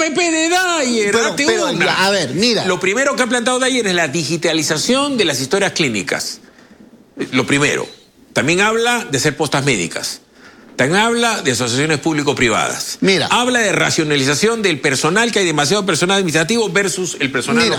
PP de Dyer. Pero ya, a ver, mira. Lo primero que ha planteado Dyer es la digitalización de las historias clínicas. Lo primero. También habla de hacer postas médicas. También habla de asociaciones público-privadas. Mira. Habla de racionalización del personal, que hay demasiado personal administrativo versus el personal... Mira.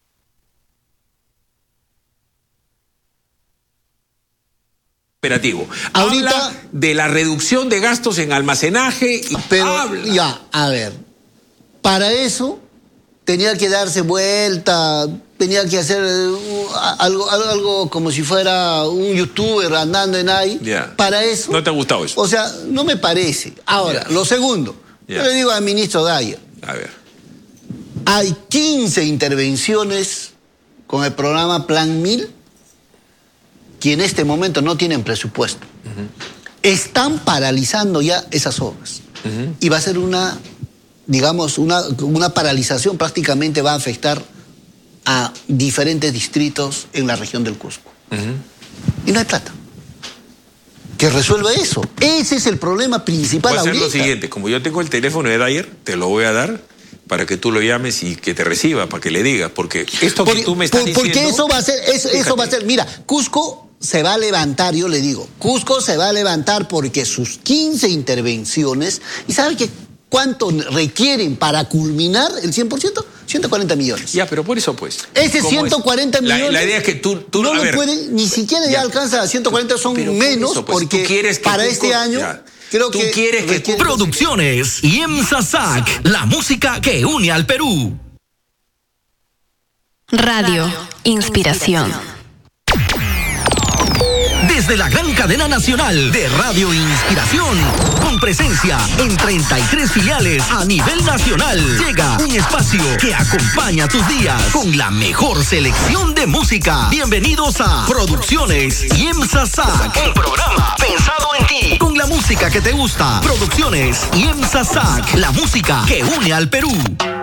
Operativo. Ahorita, habla de la reducción de gastos en almacenaje. Y pero habla. ya, a ver. Para eso tenía que darse vuelta, tenía que hacer algo como si fuera un youtuber andando en ahí. Yeah. Para eso. ¿No te ha gustado eso? O sea, no me parece. Ahora, lo segundo, yo le digo al ministro Dyer. A ver. Hay 15 intervenciones con el programa Plan 1000 que en este momento no tienen presupuesto. Están paralizando ya esas obras. Y va a ser una paralización, prácticamente va a afectar a diferentes distritos en la región del Cusco. Y no hay plata. Que resuelva eso. Ese es el problema principal ahorita. Voy a hacer lo siguiente, como yo tengo el teléfono de Dyer, te lo voy a dar para que tú lo llames y que te reciba, para que le digas, porque esto que tú me estás diciendo... Porque eso va a ser, mira, Cusco se va a levantar, yo le digo, Cusco se va a levantar porque sus 15 intervenciones, ¿y sabe cuánto requieren para culminar el 100%? 140 millones. Ya, pero por eso pues. Ese 140 millones... La idea es que tú no lo pueden, ni siquiera ya alcanza a 140, son menos, eso, pues, porque quieres que para Cusco, este año... Ya. Creo tú quieres que... Producciones IEMSA SAC, la música que une al Perú. Radio Inspiración. Desde la gran cadena nacional de Radio Inspiración, con presencia en 33 filiales a nivel nacional, llega un espacio que acompaña tus días con la mejor selección de música. Bienvenidos a Producciones IEMSA SAC, un programa pensado en ti, con la música que te gusta. Producciones IEMSA SAC, la música que une al Perú.